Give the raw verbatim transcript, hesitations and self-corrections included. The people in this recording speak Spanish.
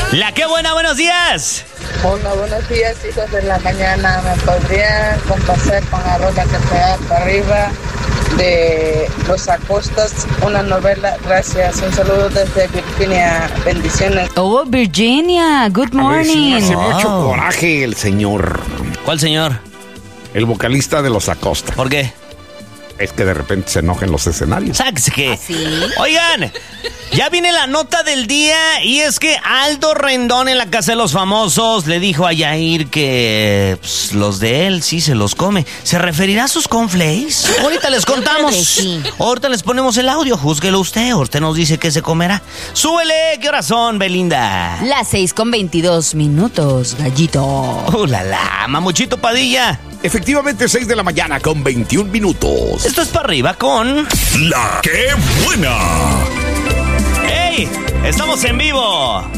La qué buena, buenos días. Hola, buenos días, hijos de la mañana. ¿Me podrían complacer con la rola que te da para arriba de Los Acostas, una novela? Gracias. Un saludo desde Virginia. Bendiciones. Oh, Virginia. Good morning. Hace Wow. mucho coraje el señor, ¿Cuál señor? el vocalista de Los Acosta. ¿Por qué? Es que de repente se enoja en los escenarios. Sáquese que. ¿Sí? Oigan, ya viene la nota del día y es que Aldo Rendón en la Casa de los Famosos le dijo a Yair que pues, los de él sí se los come. ¿Se referirá a sus cornflakes? Ahorita les contamos. creo que sí. Ahorita les ponemos el audio, júzguelo usted. Usted nos dice qué se comerá. Súbele, ¿qué horas son, Belinda? Las seis con veintidós minutos, gallito. ¡Uh, la la! Mamuchito Padilla. Efectivamente, seis de la mañana con veintiún minutos. Esto es para arriba con... La que buena. ¡Ey! ¡Estamos en vivo!